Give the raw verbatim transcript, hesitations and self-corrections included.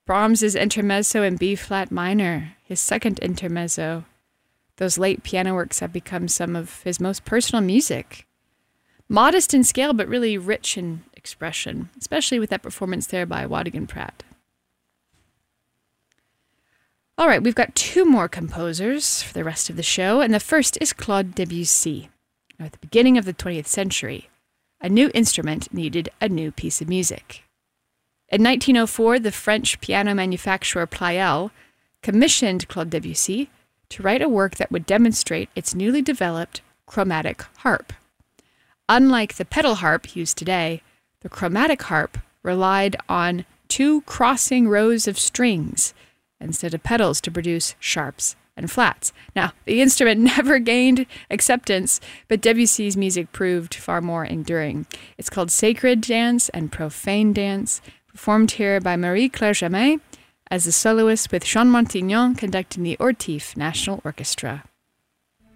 Brahms's Intermezzo in B-flat minor, his second intermezzo. Those late piano works have become some of his most personal music. Modest in scale, but really rich in expression, especially with that performance there by Wadigan Pratt. All right, we've got two more composers for the rest of the show, and the first is Claude Debussy. Now, at the beginning of the twentieth century, a new instrument needed a new piece of music. In nineteen oh four, the French piano manufacturer Pleyel commissioned Claude Debussy to write a work that would demonstrate its newly developed chromatic harp. Unlike the pedal harp used today, the chromatic harp relied on two crossing rows of strings instead of pedals to produce sharps and flats. Now, the instrument never gained acceptance, but Debussy's music proved far more enduring. It's called Sacred Dance and Profane Dance, performed here by Marie-Claire Jamet as a soloist with Jean Montignon conducting the Ortif National Orchestra.